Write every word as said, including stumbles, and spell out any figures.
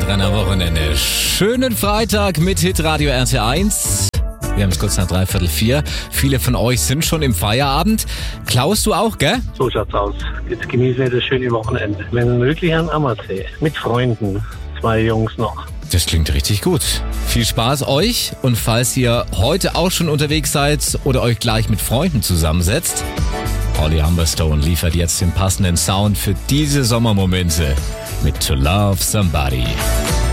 Wochenende. Schönen Freitag mit Hitradio R T eins. Wir haben es kurz nach dreiviertel vier. Viele von euch sind schon im Feierabend. Klaus, du auch, gell? So schaut's aus. Jetzt genießen wir das schöne Wochenende. Wenn möglich am Ammersee. Mit Freunden. Zwei Jungs noch. Das klingt richtig gut. Viel Spaß euch. Und falls ihr heute auch schon unterwegs seid oder euch gleich mit Freunden zusammensetzt, Holly Humberstone liefert jetzt den passenden Sound für diese Sommermomente mit To Love Somebody.